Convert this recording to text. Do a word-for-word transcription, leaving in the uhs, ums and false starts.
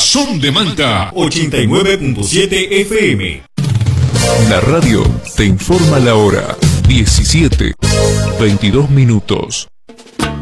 Son de Manta ochenta y nueve punto siete F M. La radio te informa la hora. diecisiete, veintidós minutos.